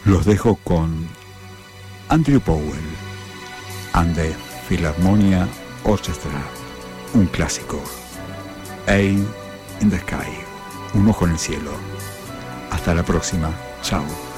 Los dejo con Andrew Powell and the Philharmonia Orchestra, un clásico. Eye in the Sky, un ojo en el cielo. Hasta la próxima. Chao.